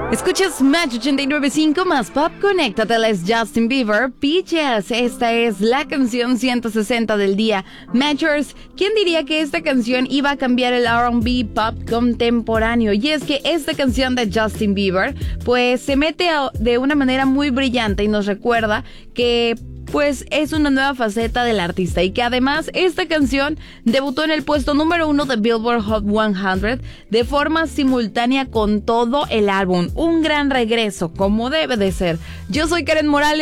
Escuchas Match 89.5 más Pop, conéctateles Justin Bieber, Peaches. Esta es la canción 160 del día. Matchers, ¿quién diría que esta canción iba a cambiar el R&B pop contemporáneo? Y es que esta canción de Justin Bieber, pues se mete de una manera muy brillante y nos recuerda que pues es una nueva faceta del artista y que además esta canción debutó en el puesto número 1 de Billboard Hot 100 de forma simultánea con todo el álbum. Un gran regreso, como debe de ser. Yo soy Karen Morales.